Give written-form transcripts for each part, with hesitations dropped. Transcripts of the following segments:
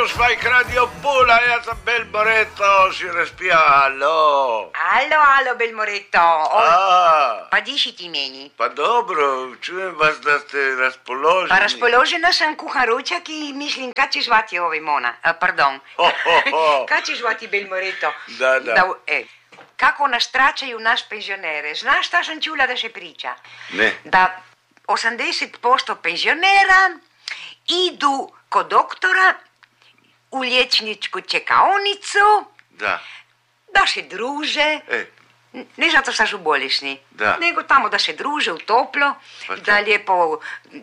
Švajk Radio Pula, ja sam Bel Moreto, si raspija, alo. Alo, Bel Moreto. Pa di si ti meni? Pa dobro, čujem vas da ste raspoloženi. Pa raspoložena sam, kuham ručak i mislim kad će zvati ovaj Mona. Pardon. Kad će zvati Bel Moreto? Da. Kako nas tračaju naš penzionere. Znaš šta sam čula da se priča? Ne. Da 80% penzionera idu kod doktora u liječničku čekaonicu, da se druže, ne zato što su bolesni, nego tamo da se druže u toplo, da lijepo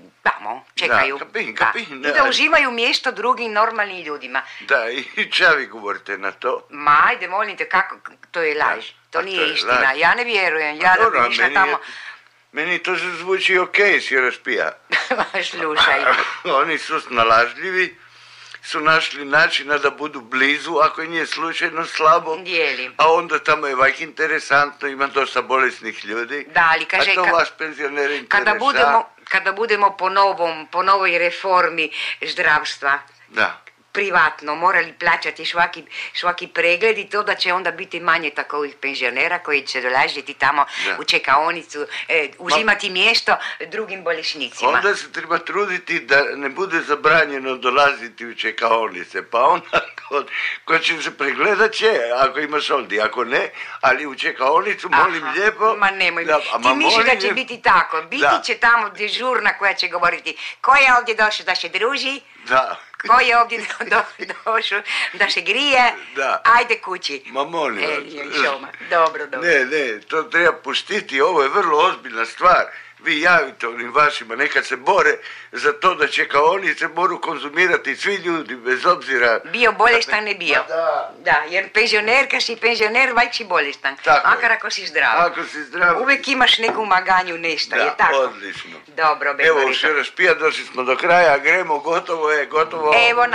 čekaju. Kapin, i da uzimaju mjesto drugim normalnim ljudima. Da, i ča vi govorite na to? Ma, ajde, molim te, kako, to je laž, to nije istina, ja ne vjerujem, ja da bi išla tamo... Meni to zvuči okej, si raspija. Slušaj. Oni su snalažljivi, su našli načina da budu blizu, ako nije slučajno slabo. Dijelim. A onda tamo je vajk interesantno, ima dosta bolesnih ljudi. Da, ali kaže... A to vaš penzioner interesa. Kada budemo po novoj reformi zdravstva. Da. Privatno, morali plaćati svaki pregled i to da će onda biti manje takovih penzionera koji će dolaziti tamo u čekaonicu, uzimati mjesto drugim bolesnicima. Onda se treba truditi da ne bude zabranjeno dolaziti u čekaonice, pa onda ko će se pregledat će, ako imaš ovdje, ako ne, ali u čekaonicu molim lijepo. Ma nemoj, ti misliš da će biti tako, biti će tamo dežurna koja će govoriti ko je ovdje došao da se druži, ko je ovdje došao da se grije, ajde kući. Ma molim vas. Dobro. Ne, to treba pustiti, ovo je vrlo ozbiljna stvar. Vi javite onim vašima, nekad se bore za to da čekaonice moru konzumirati svi ljudi, bez obzira... Bio bolestan, ne bio. Da, jer penzioner, kad si penzioner, vajk si bolestan. Makar ako si zdrav. Ako si zdrav. Uvijek imaš neku maganju, nešto, je tako? Odlično. Dobro, Bel Moreto. Evo, še raspija, došli smo do kraja, gremo, gotovo je. Evo